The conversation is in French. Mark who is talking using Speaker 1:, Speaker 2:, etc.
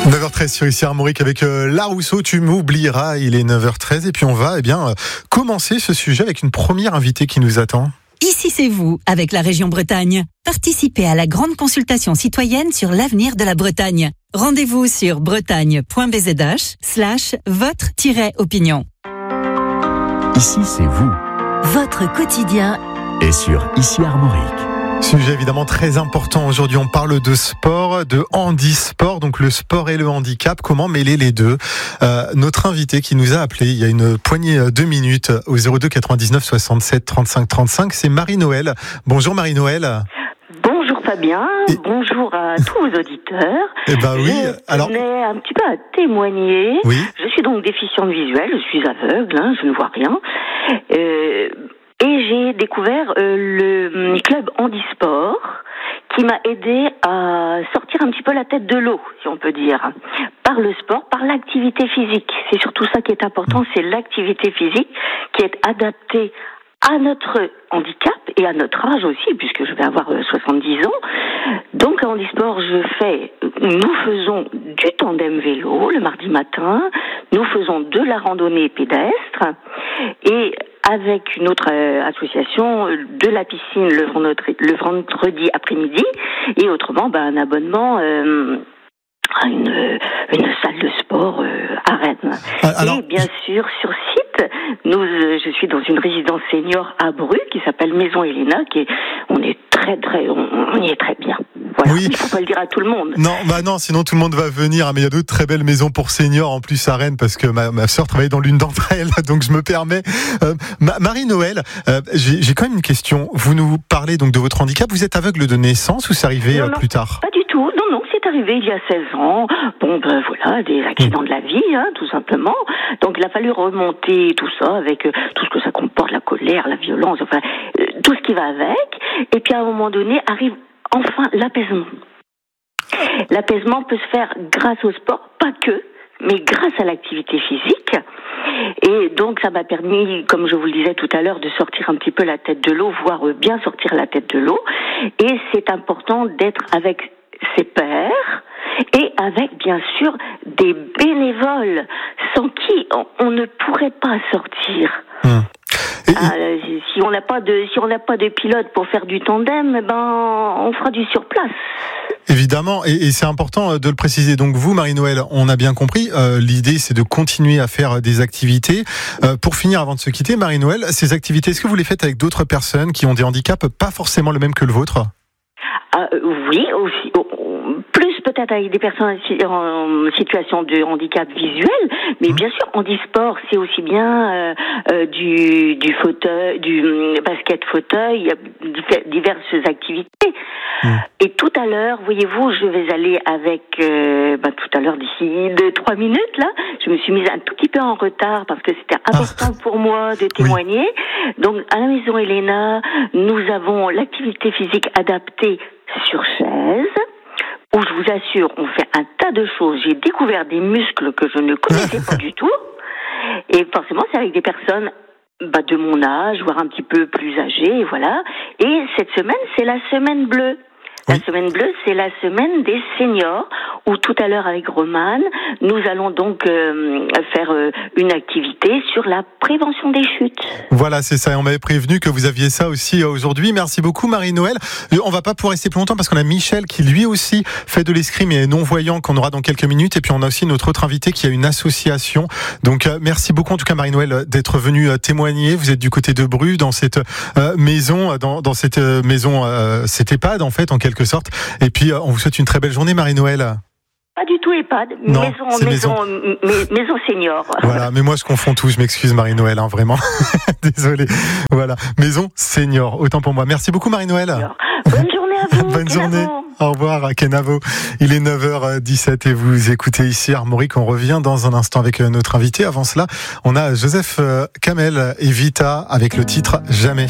Speaker 1: 9h13 sur ici Armorique avec Larousseau, tu m'oublieras, il est 9h13 et puis on va commencer ce sujet avec une première invitée qui nous attend.
Speaker 2: Ici c'est vous, avec la région Bretagne. Participez à la grande consultation citoyenne sur l'avenir de la Bretagne. Rendez-vous sur bretagne.bzh/votre-opinion.
Speaker 3: Ici c'est vous.
Speaker 2: Votre quotidien
Speaker 3: Et sur Ici Armorique.
Speaker 1: Sujet évidemment très important. Aujourd'hui, on parle de sport, de handisport, donc le sport et le handicap. Comment mêler les deux ? Notre invité qui nous a appelé il y a une poignée de minutes au 02 99 67 35 35, c'est Marie-Noëlle. Bonjour Marie-Noëlle.
Speaker 4: Bonjour Fabien, bonjour à tous vos auditeurs.
Speaker 1: Eh ben oui,
Speaker 4: alors je tenais un petit peu à témoigner.
Speaker 1: Oui.
Speaker 4: Je suis donc déficiente visuelle, je suis aveugle, je ne vois rien. Et j'ai découvert le club handisport qui m'a aidé à sortir un petit peu la tête de l'eau, si on peut dire, par le sport, par l'activité physique. C'est surtout ça qui est important, c'est l'activité physique qui est adaptée à notre handicap et à notre âge aussi, puisque je vais avoir 70 ans. Donc, en handisport, nous faisons du tandem vélo le mardi matin, nous faisons de la randonnée pédestre, et avec une autre association, de la piscine le vendredi après-midi, et autrement, un abonnement à une salle de sport à Rennes. Alors, et bien sûr, sur site, je suis dans une résidence senior à Bru qui s'appelle Maison Helena, on y est très bien. Voilà. Oui. Il ne faut pas le dire à tout le monde.
Speaker 1: Non, sinon tout le monde va venir. Mais il y a d'autres très belles maisons pour seniors en plus à Rennes, parce que ma sœur travaille dans l'une d'entre elles, donc je me permets. Marie-Noëlle, j'ai quand même une question. Vous nous parlez donc de votre handicap. Vous êtes aveugle de naissance ou c'est arrivé plus tard ?
Speaker 4: Pas du tout. Non, c'est arrivé il y a 16 ans. Voilà, des accidents de la vie, tout simplement. Donc il a fallu remonter tout ça avec tout ce que ça comporte, la colère, la violence, tout ce qui va avec. Et puis à un moment donné arrive enfin l'apaisement. L'apaisement peut se faire grâce au sport, pas que, mais grâce à l'activité physique. Et donc ça m'a permis, comme je vous le disais tout à l'heure, de sortir un petit peu la tête de l'eau, voire bien sortir la tête de l'eau. Et c'est important d'être avec ses pairs et avec bien sûr des bénévoles sans qui on ne pourrait pas sortir. Si on n'a pas de pilote pour faire du tandem, on fera du surplace.
Speaker 1: Évidemment, et c'est important de le préciser. Donc vous, Marie-Noëlle, on a bien compris, l'idée c'est de continuer à faire des activités. Pour finir, avant de se quitter, Marie-Noëlle, ces activités, est-ce que vous les faites avec d'autres personnes qui ont des handicaps pas forcément le même que le vôtre ?
Speaker 4: Oui, aussi. Plus peut-être avec des personnes en situation de handicap visuel, mais bien sûr, handisport, c'est aussi bien du fauteuil, du basket fauteuil, diverses activités. Et tout à l'heure, voyez-vous, je vais aller avec, tout à l'heure d'ici 2-3 minutes, là, je me suis mise un tout petit peu en retard parce que c'était important pour moi de témoigner. Oui. Donc, à la Maison Helena, nous avons l'activité physique adaptée sur chaise, où je vous assure, on fait un tas de choses. J'ai découvert des muscles que je ne connaissais pas du tout. Et forcément, c'est avec des personnes de mon âge, voire un petit peu plus âgées, voilà. Et cette semaine, c'est la semaine bleue. La semaine bleue, c'est la semaine des seniors, où tout à l'heure avec Romane, nous allons donc faire une activité sur la prévention des chutes.
Speaker 1: Voilà, c'est ça. Et on m'avait prévenu que vous aviez ça aussi aujourd'hui. Merci beaucoup, Marie-Noëlle. On va pas pouvoir rester plus longtemps parce qu'on a Michel qui lui aussi fait de l'escrime et est non-voyant, qu'on aura dans quelques minutes. Et puis on a aussi notre autre invité qui a une association. Donc merci beaucoup en tout cas, Marie-Noëlle, d'être venue témoigner. Vous êtes du côté de Bru, dans cette maison, dans cette maison, cette EHPAD en fait, en quelque sorte. Et puis on vous souhaite une très belle journée, Marie-Noëlle.
Speaker 4: Pas du tout EHPAD, maison senior.
Speaker 1: Voilà, mais moi je confonds tout, je m'excuse Marie-Noëlle, vraiment. Désolé. Voilà, maison senior, autant pour moi. Merci beaucoup Marie-Noëlle.
Speaker 4: Bonne journée à vous.
Speaker 1: Bonne journée. Au revoir à Kenavo. Il est 9h17 et vous écoutez ici Armorique. On revient dans un instant avec notre invité. Avant cela, on a Joseph Kamel et Vita avec le titre Jamais.